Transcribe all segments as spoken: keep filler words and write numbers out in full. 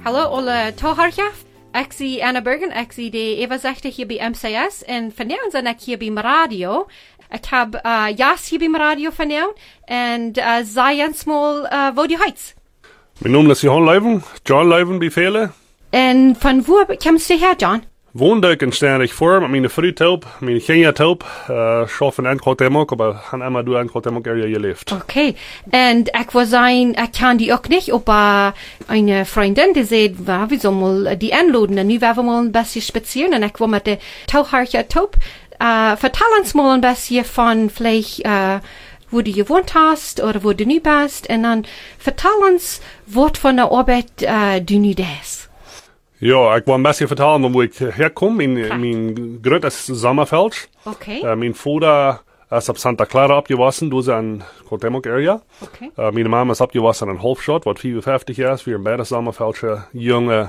Hallo alle toehoorders. Ik zie Anna Bergen, ik zie de Eva Zechter hier bij M C S en vandaag ben ik hier bij mijn radio. Ik heb uh, Jas hier bij mijn radio vandaag en uh, zij small uh, wo die heights. Mijn naam is Johan Leuven, John Leuven bij velen. En van waar komst je her, John? Woonduik en ständig voor met mijn fruithulp, mijn geniatulp. Uh, schaffen en Kotemok, maar han immer du en Kotemok area geleefd. Okay. En ik was ein, ik kan die ook niet, aber eine Freundin, die zei, ja, wir sollen mal die einladen, und nu werden wir mal ein bisschen spazieren, und ich war mit der Taucharche Taub. Uh, vertel uns mal ein bisschen von vielleicht, uh, wo du gewohnt hast, oder wo du nu bist, und dann vertel uns, was von der Arbeit uh, du nu das. Ja, ik wil een beetje vertellen waar ik herkom. Mijn, mijn groot is Sommerfeld. Okay. Uh, mijn vader is op Santa Clara opgewassen, dus in Kotemok area. Okay. Uh, mijn mama is opgewassen in Holfschot, wat vijfenvijftig jaar is. Wir beide Sommerfeldse jonge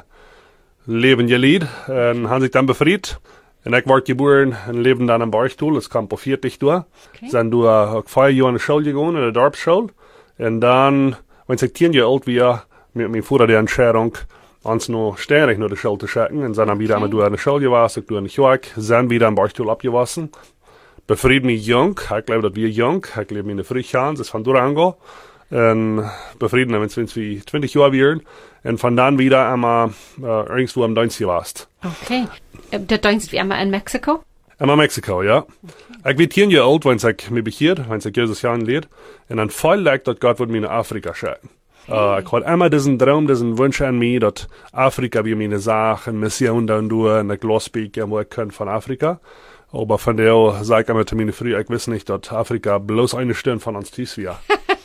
leven geleid. En haben zich dan bevrijd. En ik word geboren en leven dan in Barchtoel, dat kwam op veertig door. Okay. Zijn door uh, vijf jaar in de school gegaan, in de dorpsschool. En dan, als ik tien jaar oud was, met mijn vader die Entscheidung, ons nog ständig naar de school te schicken. En zijn dan wieder okay. door in de school gewassen, door in de Joak. Zijn wieder in Barchtoel opgewassen. Bevrijd me jong. Ik geloof dat we jong. Ik leef in de Vrijgaan, dat is van Durango. En bevrijd me sinds we twintig jaar weer. En van dan wieder einmal uh, irgendwo am Dienst gewaast. Okay. Der Dienst wie einmal in Mexiko? Einmal Mexiko, ja. Okay. Ik weet tien jaar oud, wanneer ik me bekeerd, wanneer ik Jezus Jahren leer. En dan voll lijkt dat God wordt me naar Afrika schicken. Uh, ik had immer diesen Traum, diesen Wunsch an mich, dass Afrika wie meine Sache, eine Mission dann durch, und ich losspeake, wo ich kann von Afrika. Aber von der sage ich immer zu meinen Früh, ich weiß nicht, dass Afrika bloß eine Stirn von uns dies wäre.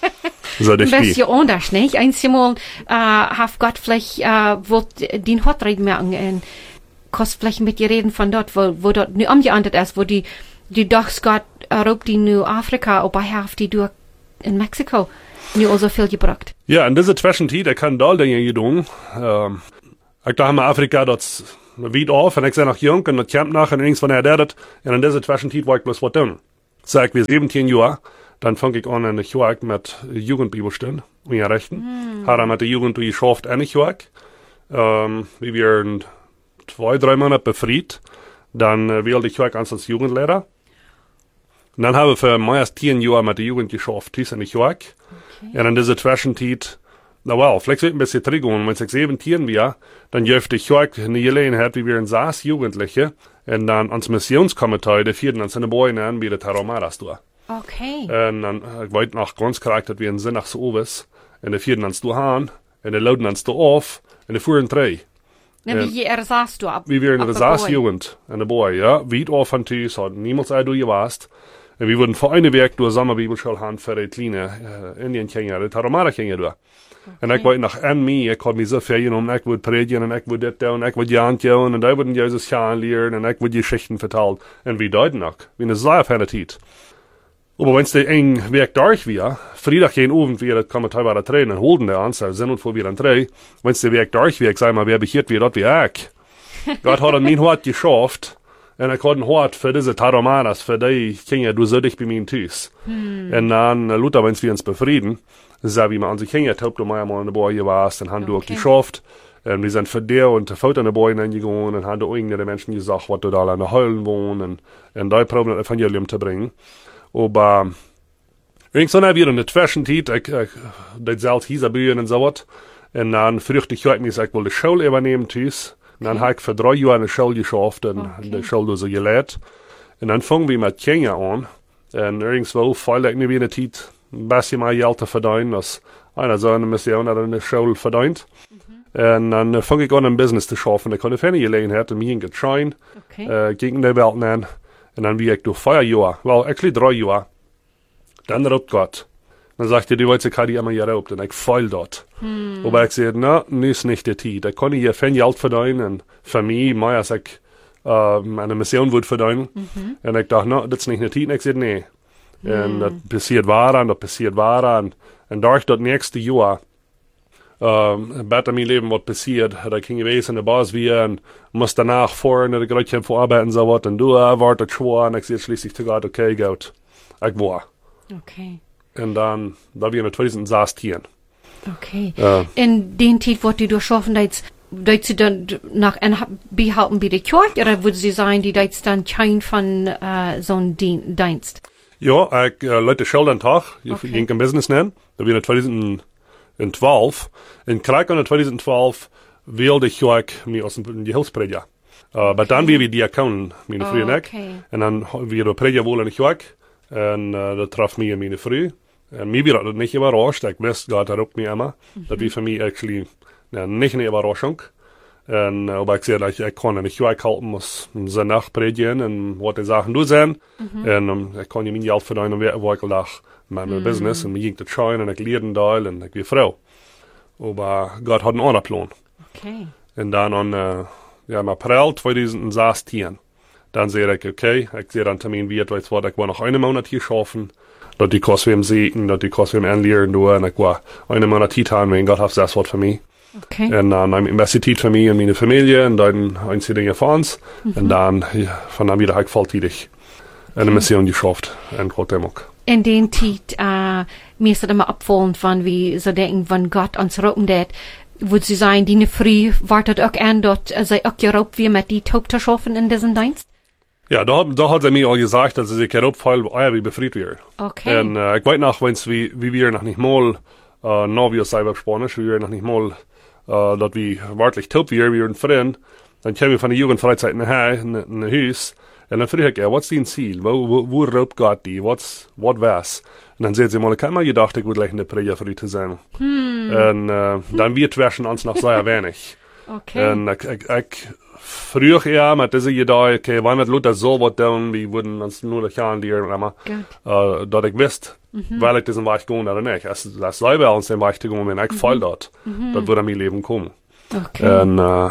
So, das ist ja anders, nicht? Einmal, äh, hat Gott vielleicht, äh, wollt den Hot reden merken, und kannst vielleicht mit dir reden von dort, wo, wo dort nu umgeändert ist, wo die, die doch Gott, erlaubt die nu Afrika, aber hat die durch in Mexiko. Nu auch so viel gebracht. Ja, in dieser Zwischenzeit, ich kann da Dinge getan. Ähm, ich dachte mir, Afrika, das weit auf, und ich sei noch jung, und das kommt nach, und irgendwann er das, und in dieser Zwischenzeit wollte ich bloß was tun. Sag ich, wir siebzehn Jahre, dann fange ich an in der Joak mit Jugendbibelstunden, mir rechten. Mm. Habe mit der Jugend geschafft in der Joak. Ähm, wie wir in zwei, drei Monaten befreit, dann äh, wählte ich Joak als Jugendlehrer. Und dann habe ich für meist zehn Jahre mit der Jugend geschafft, dies in der Joak. Okay. Und in dieser Zwischenzeit, na wow, vielleicht wird ein bisschen triggern, wenn ich siebzehn war, dann dürfte ich Joak eine Gelegenheit, wie wir in saß Jugendliche, und dann ans Missionskomitee, der vierten ans in der Beine an, wie der Taromaras durch. Okay. Und dann, ich wollte nach ganz korrekt, dass wir in Sinn nach so oben, und der vierten ans du han, und der lauten ans du auf, und der fuhren drei. Und wie er saßt du ab? Wie wir in der Saß-Jugend, in der Boy, ja, weit auf von Tüß, hat niemals ein du gewasst. Und wir wurden vor eine Werk durch Sommerbibelschule haben für die kleine äh, Indien-Kinder, die Taromara-Kinder durch. Okay. Und ich wollte nach an mir, ich hatte mich so viel genommen, ich wollte predigen, und ich wollte das und ich wollte Jant jauen, und da wurden Jesus Jahren lernen, und ich wollte Geschichten vertellen. Und wie deuten noch, wie eine sehr feine Zeit. Aber wenn es der eng Werk durch war, Freitag gegen Abend, wir das kommen teilweise drehen, und holen der Anzahl, sind und vor wir dann drei, wenn es der Werk durch war, sag mal, wer behiert wie dort wie ich. Gott hat an mein Hort geschafft, und ich hatte ein Hort für diese Taromanas, für die Kinder, du sollst dich bei mir tüß. Hm. Und dann, Luther, wenn wir uns befrieden, sag wie man an sich Kinder, taub du mal in der Boy warst, und haben du auch geschafft. Und wir sind für der und der Vater in der Boy hingegangen, und haben da irgendeine Menschen gesagt, was du da an der Heulen wohnen, und, und da probieren, das Evangelium zu bringen. Aber, irgendwann haben wir in der Zwischenzeit, ich, ich, das selbst hieß Bühnen und so was, und dann fürchte ich, ich wollte die Schule übernehmen, tüß. Und dann habe ich für drei Jahre in der Schule geschafft, und okay. in der Schule so gelehrt. Und dann fangen wir mit Kinder an. Und irgendwo fällt ich nicht wie eine Zeit, ein bisschen mehr Geld zu verdienen, als einer so eine Mission hat in der Schule verdient. Mhm. Und dann fange ich an, ein Business zu schaffen. Ich konnte keine Gelegenheit, mir getragen, okay. äh, gegen die Welt nehmen. Und dann wie ich durch vier Jahre, well, actually drei Jahre. Dann raubt Gott. Dann sagte die Leute, ich habe die immer geraubt, und ich feil dort. Hm. Aber ich sagte, na, nu ist nicht die Zeit. Ich kann hier viel Geld verdienen, und für mich, mehr als ich äh, eine Mission würde verdienen. Mhm. Und ich dachte, na, das ist nicht die Zeit. Und ich sagte, nee. Hm. Und das passiert wahr, und das passiert wahr. Und, und durch das nächste Jahr, ähm, bei mir Leben, was passiert, da ging ich gewesen in der Bas wieder, und muss danach fahren, und ich gleich vorarbeiten, und so was, und du erwartet schwer, und ich sehe schließlich zu Gott, okay, gut. Ich war. Okay. Und dann, da wir in der zweiten saß hier. Okay. Uh, in den Zeit, wo du durchschaffen hast, Deit sie dann nach behalten bei der Kirche, oder würde sie sagen, die deit dann kein von uh, so einem Dienst? Ja, ich uh, leute Schuld an Tag, ich Okay. ging ein Business nennen, da bin ich zwanzig zwölf, in Kreik an zwanzig zwölf wählte ich mich aus dem Hilfsprediger. Uh, aber dann wie wir die Account, meine Oh, Frau und ich, okay. und dann wir der Prediger wohl in die Kirche, und uh, da traf mich und meine Frau. Und mir wird das nicht überrascht, ich weiß, Gott hat auch mich immer, Mhm. das war für mich actually ja, nicht eine Überraschung. Und, uh, aber ich sehe, ich, ich kann nicht Kirche halten, muss sie nachpredigen und was die Sachen du sehen. Mhm. Und um, ich kann ja mein Geld verdienen, wo ich nach meinem Mhm. Business, und mir ging das schein, und ich lerne da, und ich bin Frau. Aber Gott hat einen anderen Plan. Okay. Und dann an, uh, ja, im April zwanzig sechzehn, dann sehe ich, okay, ich sehe dann Termin, wie etwas, ich war noch einen Monat hier schaffen, dass die Kosten wem sehen, dass die Kosten wem anlernen, und ich war einen Monat hier haben, wenn Gott hat das Wort für mich. Okay. Und dann habe ich investiert für mich und meine Familie, und dann einzelne Dinge für uns, Mhm. und dann, ja, von dann wieder habe ich volltätig eine Mission geschafft, in Gott-Dämmerk. In den Zeit, uh, mir ist das immer abfallen von, wie so denken, wenn Gott uns roten det, würde sie sagen, die früh wartet auch an, dass uh, sie auch geraubt wie mit die Taub zu schaffen in diesem Dienst? Ja, da, da hat er mir auch gesagt, dass er sich geraubt voll, euer wie befreit wird. Okay. Und uh, ich weiß noch, wenn's wie, wie wir noch nicht mal, uh, noch wie es selber Spanisch, wie wir noch nicht mal, uh, dass wir wirklich taub wir, wir sind Freund, dann kommen wir von der Jugendfreizeit nachher, in, in ein Haus, und dann frage ich, ja, was ist dein Ziel? Wo, wo, wo raubt Gott die? Was, was was? Und dann sagt sie mal, ich habe mir gedacht, ich würde gleich eine Prediger für die zu sein. Hm. Und uh, dann wird zwischen uns noch sehr wenig. Okay. Und ich, ich, ich früher eher mit dieser Idee, okay, wenn wir Luther so was tun, wir würden uns nur das Jahr lernen, aber, Gut. äh, dass ich wüsste, Mhm. weil ich diesen Weg gehen oder nicht. Es ist das selber uns den Weg zu gehen, wenn ich fall dort, das würde mein Leben kommen. Okay. Und, äh,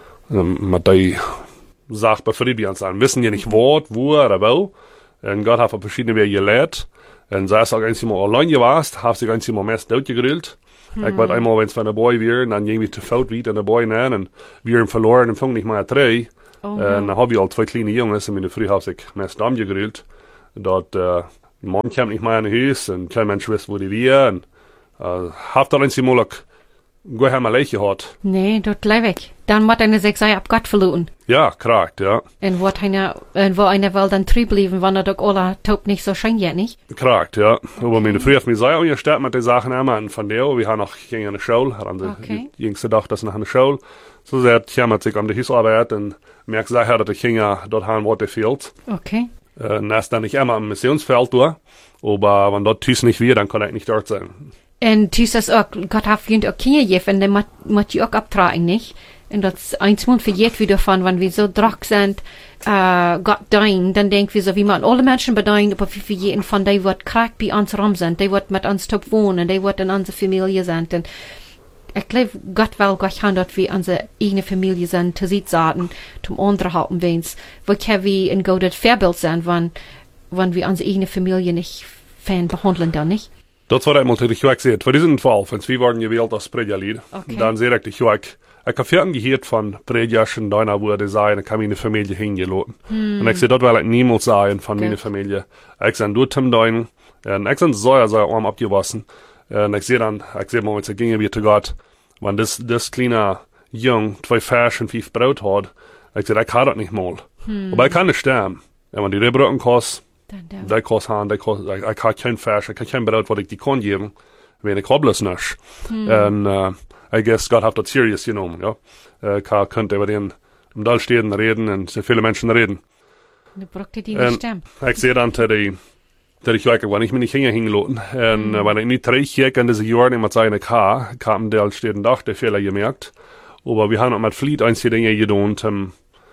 mit der Sache befriedigt wir uns an. Wissen ja nicht, wo, wo oder wo. Und Gott hat auf verschiedene Wege gelehrt. Und sei es auch einmal allein gewesen, hat sich einmal meist durchgegrillt. Ich weiß einmal, wenn es von der Boy wäre, und dann irgendwie zu viel wie der Boy nennen, und wir haben verloren und fangen nicht mehr drei. Oh, Und no. dann habe ich auch zwei kleine Jungs, und meine Frau hat sich meist gegrillt. Dort, äh, ein Mann kommt nicht mehr in den Haus, und kein Mensch weiß, wo die wir, und, äh, habt ihr einmal auch gut haben wir Leich gehabt. Nee, dort bleib weg. Dann muss eine sechs Jahre ab Gott verloren. Ja, korrekt, ja. Und wo eine, und wo eine Welt dann trüb blieben, wenn er doch alle Taub nicht so schein jetzt nicht. Korrekt, ja. Aber meine Frau hat mir gesagt, ihr steht mit den Sachen immer, und von der, wir haben noch gegen eine Schule, hat an der Okay. jüngste Tag, das nach einer Schule. So sehr kümmert sich um die Hausarbeit, und merkt sich, dass die Kinder dort haben, was fehlt. Okay. Äh, und das ist dann nicht immer im Missionsfeld durch, aber wenn dort Tüß nicht wird, dann kann ich nicht dort sein. Und dies ist auch, Gott hat für auch Kinder gegeben, und dann muss ich auch abtragen, nicht? Und das eins Mund verjährt wieder von, wenn wir so drack sind, äh, Gott dein, dann denken wir so, wie man alle Menschen bedeuten, aber wie für jeden von denen wird krank bei uns rum sind, die wird mit uns top wohnen, die wird in unserer Familie sein. Und ich glaube, Gott will Gott haben, dass wir unsere eigene Familie sind, zu sich sagen, zum anderen halten wenigstens. Wo können wir ein gutes Vorbild sein, wenn, wenn wir unsere eigene Familie nicht fan behandeln, dann nicht? Das war einmal die Jörg gesagt. Für diesen Fall, wenn wir waren gewählt als Predigerlied, Okay. dann sehe ich die Jörg, ich habe viel gehört von Predigerschen, deiner wurde sein, ich habe meine Familie hingelassen. Hm. Und ich sehe, dort will ich niemals sein von meiner Gut. Familie. Ich sehe nur Tim Dein, und ich sehe sehr, sehr arm abgewassen. Und ich sehe dann, ich sehe mal, wenn es ging wie zu Gott, wenn das, das kleine Jung zwei Fisch und fünf Brot hat, ich sehe, ich kann das nicht mal. Hm. Aber ich kann nicht sterben. Und wenn die Rehbrücken kostet, Dann, dann. die kost han, die kost, ich, ich habe kein Fisch, ich habe kein Brot, was ich die kann geben, wenn ich habe es nicht. Und, äh, I guess Gott hat das serious genommen, ja. Äh, ich könnte über den, im Dallsteden reden, und so viele Menschen reden. Du brauchst die nicht Und stemmen. ich sehe dann, dass die, dass ich wirklich, wenn ich mich nicht hinge hingelassen, und, äh, wenn ich nicht reich in diese Jahren mit seiner K, ich habe im Dallsteden doch die Fehler gemerkt. Aber wir haben auch mit Fleet einige Dinge getan, um,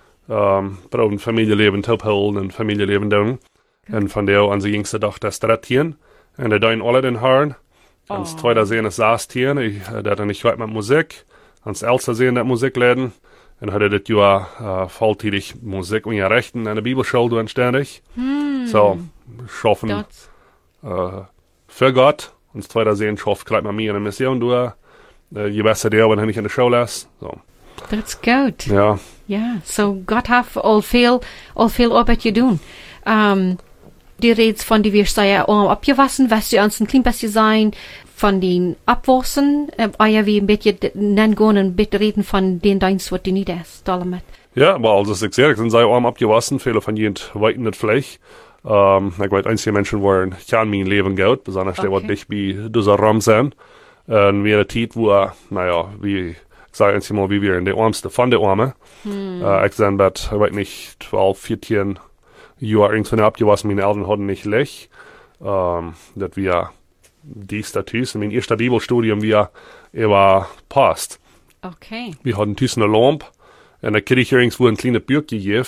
ähm, brauchen Familienleben zu holen und Familienleben tun. Und von der an sie jüngste Dag das trettieren. Und der dein alle den Haaren. Und das zweite sehen ist saß hier. Ich, der hat nicht weit mit Musik. Und das älteste sehen der Musikläden. Und hat er das Jahr, äh, volltätig Musik und ja Rechten in der Bibelschule tun ständig. Hm. So, schaffen, Das, äh, für Gott. Und das zweite sehen, schafft gleich mal mir in der Mission durch. Äh, je besser der, wenn er nicht in der Schule ist. So, that's good. ja. Ja, so Gott hat all viel, all viel Arbeit getan. Um, die Reds von die wir sehr um, abgewassen, was sie uns ein klein bisschen sein, von den Abwurzeln, äh, euer wie ein bisschen nennen gehen und ein bisschen reden von den Dienst, was du nicht hast, damit. Ja, aber also, ich sehe, sind sehr arm abgewassen, viele von ihnen weiten nicht Fleisch. Ähm, ich weiß, einige Menschen wollen, kann mein Leben Geld, besonders okay. die, was nicht wie dieser Raum sind. Und wir eine Zeit, wo, naja, wie, ich sage jetzt mal, wie wir in der Armste von der Arme. Hm. Äh, ich sage, ich weiß nicht, zwölf, vierzehn Jahre irgendwann abgewassen, meine Eltern hatten nicht Lech. Ähm, dass wir dies, das, dies. In meinem ersten Bibelstudium, wir, er war Past. Okay. Wir hatten dies eine Lampe. In der Kirche irgendwo ein kleines Buch gegeben,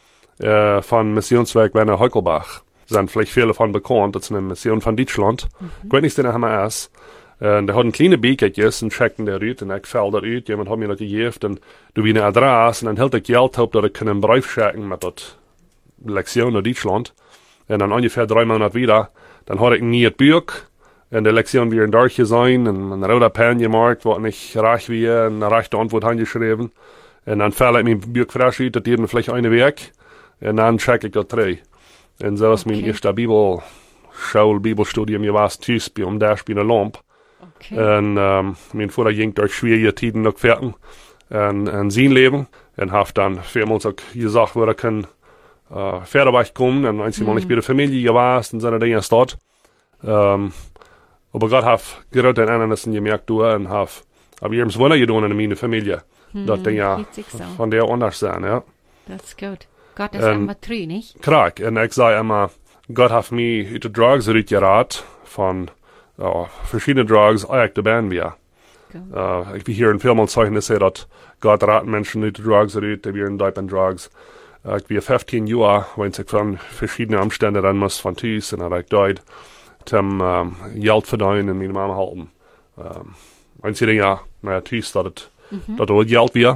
äh, von Missionswerk Werner Heukelbach. Sind vielleicht viele davon bekannt, das ist eine Mission von Deutschland. Mhm. Ich weiß nicht, den haben wir erst. Und der hat ein kleines Buch gegeben, und checkten der ut, und ich fäll da ut, jemand hat mir das gegeben, und du wie eine Adresse, und dann hält ich Geld auf, dass ich einen Brief schicken mit der Lektion in Deutschland. Und dann ungefähr drei Monate wieder, dann hatte ich nie ein Buch, und die Lektion wieder in Deutsch sein, und ein roter Pen gemacht, was nicht recht wie, eine rechte Antwort angeschrieben. Und dann fäll ich mein Buch frisch ut, das geht vielleicht eine Weg, und dann check ich das drei. Und so ist okay. Mein erster Bibelschule, Bibelstudium gewesen, bei um der Spiel eine Lampe. Okay. Und ähm, mein Vater ging durch schwierige Zeiten noch fertig und, und sein Leben. Und hat dann vielmals auch gesagt, wo er kann äh, Pferdeweg kommen. Und einzig mal nicht bei der Familie gewesen und seine Dinge ist dort. Ähm, aber Gott hat gerade den anderen gemerkt, du, und hat aber irgendwas Wunder getan in meiner Familie. Hm, das Dinge so. Von der anders sein, ja. Das ist gut. Gott ist immer treu, nicht? Krank. Und ich sage immer, Gott hat mich aus den Drugs rausgeraten von ja, verschiedene Drugs, eigentlich werden wir. Uh, ich bin hier in Filmen zeichnen, dass dass Gott raten Menschen aus den Drugs raus, die wir in Deutschland Drugs. Uh, ich bin fünfzehn Jahre, wenn ich von verschiedenen Umständen dann muss von Tisch und dann ich dort zum um, Geld verdienen und meine Mama halten. Um, einzige Dinge, naja, Tisch, dass mhm. das Geld wir.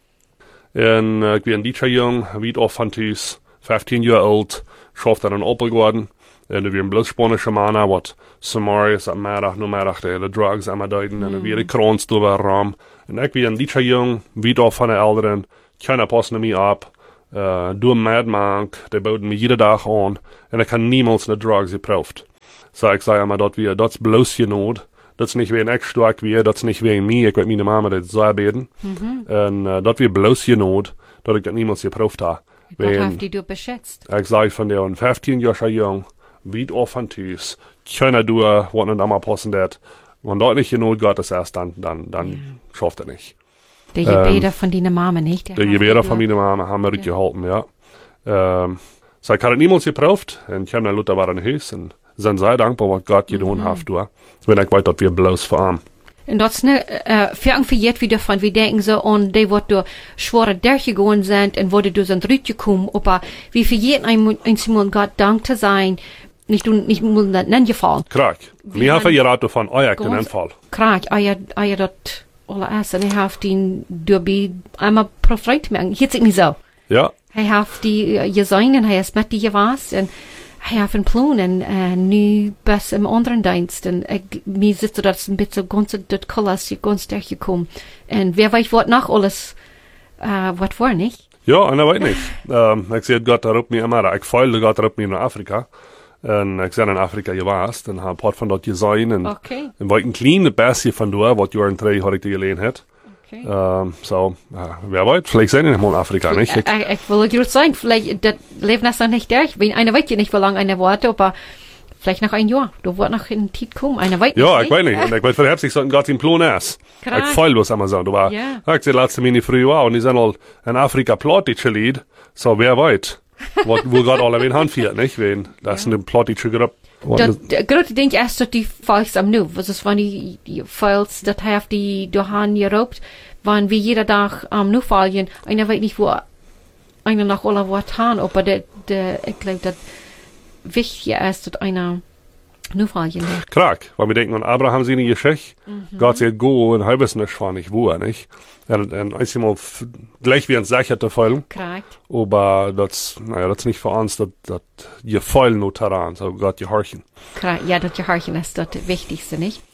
Und uh, ich bin ein Deutscher Jung, weit oft von Tisch, fünfzehn Jahre alt, schafft dann ein Opel geworden. En we een bloedspanische mannen, wat Samaris aan middag, no middag, de, de drugs aan mijn duiden, mm. en weer de krons door de raam. En ik ben een beetje jong, weet al van de ouderen, kennen passen me op, uh, doe medmank, die bouden me iedere dag aan, en ik heb niemals de drugs geproefd. So ik zei maar dat we, dat is bloos je nood, dat is niet weer een extra weer, dat is niet weer mij, ik weet mijn mama dat zo beden, mm-hmm. en uh, dat we bloos je nood, dat ik dat niemals geproefd heb. Wat heeft die du beschätzt? Ik zei van de vijftien jaar jong, weit auf von Tisch, keiner du, was nicht einmal passen dat. Wenn dort nicht genug Gottes erst, dann, dann, dann ja. Schafft er nicht. Der Gebete ähm, von deiner Mama, nicht? Der, der Gebete von meiner Mama haben wir ja. gehalten, ja. Ähm, so, ich habe niemals geprüft, und ich habe dann Luther war in Haus, und sind sehr dankbar, was Gott getan mhm. hat, du. Wenn ich weiß, dass wir bloß verarmen. Und das ist ne, äh, verangfiert wieder von, wir denken so, und die, wo du schwere durchgegangen sind, und wo du sind zurückgekommen, aber wie für jeden einmal Gott Dank zu sein, nicht du nicht muss das nennen gefallen. Krank. Mir habe ja gerade von euer den Fall. Krank, euer euer dort alle erst, und ich habe den Derby einmal profitiert merken. Jetzt nicht so. Ja. Ich habe die gesehen, und ich habe mit die was, und ich habe einen Plan, und äh, nu bis im anderen Dienst, und ich, mir sitzt das ein bisschen ganz dort Kolas, ganz durchgekommen. Und wer weiß, was nach alles, äh, was war nicht? Ja, und er weiß nicht. ähm, ich sehe Gott da mir immer, ich feile Gott da mir in Afrika. En ik ben in Afrika geweest en heb een paar van dat gezien. En okay. En wat een kleine beetje van door, wat jaar en drie had ik die geleend had. Okay. Um, so, uh, wer weet, vielleicht zijn we nog in Afrika, nicht? Ich, ich, ich will gut sein, vielleicht, das lebt das noch nicht durch. Wenn einer weiß ja nicht, wie lange einer wartet, aber vielleicht nach ein Jahr. Du wirst noch in die Zeit kommen, einer weiß ja, nicht. Ich weiß nicht. Und ich weiß, von Herbst, ich sollte Gott den Plan ist. Ich feil was immer sagen. Du war, ja. Ich sehe letzte Mini früh war, und die sind all in Afrika plottische Lied. So, wer weiß. Wo Gott alle in Hand fährt, nicht? Wen, das sind die plottische Gruppe. Gerade denke ich erst, dass die Files am Nu, was ist, wenn die, die Files, das hat die Dohan geraubt, waren wie jeder Tag am Nu fallen, einer weiß nicht, wo einer nach aller Wort haben, aber der, der, ich glaube, das wichtig ist, dass einer Nu fallen. Krank, weil wir denken an Abraham seine Geschichte, mhm. Gott sagt, go, und halbes nicht fahren, nicht wo, nicht? Und, und einmal gleich wie ein Sicherte fallen. Krank. Aber das, naja, das ist nicht für uns, dass, dass ihr fallen nur daran, so Gott gehorchen. Krank, ja, das gehorchen ist das Wichtigste, nicht?